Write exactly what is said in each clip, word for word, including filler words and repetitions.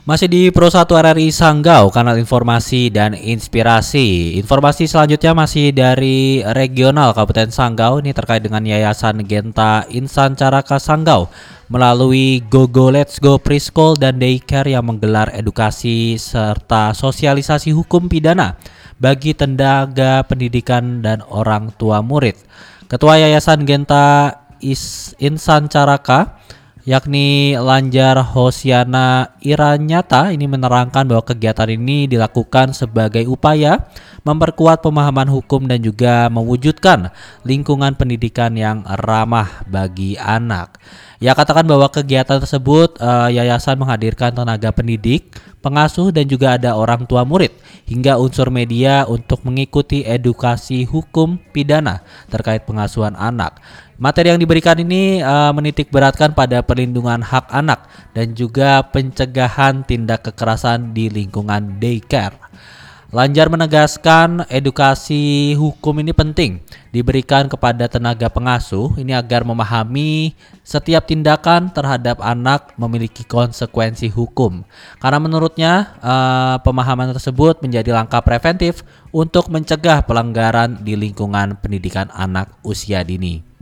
Masih di Pro satu R R I Sanggau, kanal informasi dan inspirasi. Informasi selanjutnya masih dari regional Kabupaten Sanggau, ini terkait dengan Yayasan Genta Insan Caraka Sanggau melalui GoGo Let's Go Preschool dan Daycare yang menggelar edukasi serta sosialisasi hukum pidana bagi tenaga pendidikan dan orang tua murid. Ketua Yayasan Genta Is Insan Caraka yakni Lanjar Hosiana Iranyata ini menerangkan bahwa kegiatan ini dilakukan sebagai upaya memperkuat pemahaman hukum dan juga mewujudkan lingkungan pendidikan yang ramah bagi anak. Ia katakan bahwa kegiatan tersebut uh, yayasan menghadirkan tenaga pendidik, pengasuh dan juga ada orang tua murid hingga unsur media untuk mengikuti edukasi hukum pidana terkait pengasuhan anak. Materi yang diberikan ini uh, menitik beratkan pada perlindungan hak anak dan juga pencegahan tindak kekerasan di lingkungan daycare. Lanjar menegaskan edukasi hukum ini penting diberikan kepada tenaga pengasuh ini agar memahami setiap tindakan terhadap anak memiliki konsekuensi hukum. Karena menurutnya uh, pemahaman tersebut menjadi langkah preventif untuk mencegah pelanggaran di lingkungan pendidikan anak usia dini.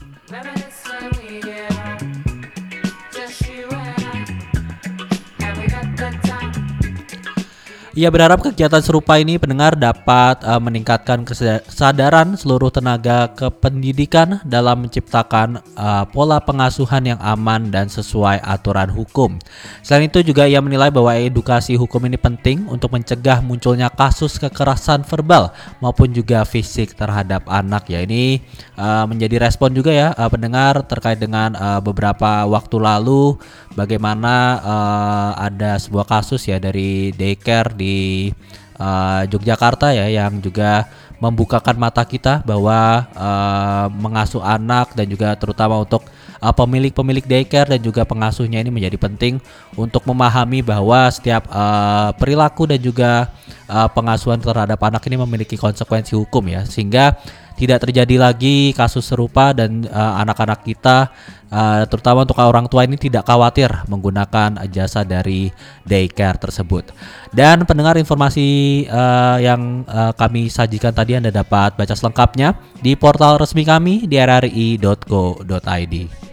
Ia berharap kegiatan serupa ini pendengar dapat uh, meningkatkan kesadaran seluruh tenaga kependidikan dalam menciptakan uh, pola pengasuhan yang aman dan sesuai aturan hukum. Selain itu juga ia menilai bahwa edukasi hukum ini penting untuk mencegah munculnya kasus kekerasan verbal maupun juga fisik terhadap anak. Ya, ini uh, menjadi respon juga ya uh, pendengar terkait dengan uh, beberapa waktu lalu bagaimana uh, ada sebuah kasus ya dari daycare di uh, Yogyakarta ya yang juga membukakan mata kita bahwa uh, mengasuh anak dan juga terutama untuk uh, pemilik-pemilik daycare dan juga pengasuhnya ini menjadi penting untuk memahami bahwa setiap uh, perilaku dan juga uh, pengasuhan terhadap anak ini memiliki konsekuensi hukum ya, sehingga tidak terjadi lagi kasus serupa dan uh, anak-anak kita uh, terutama untuk orang tua ini tidak khawatir menggunakan jasa dari daycare tersebut. Dan pendengar informasi uh, yang uh, kami sajikan tadi Anda dapat baca selengkapnya di portal resmi kami di r r i dot co dot i d.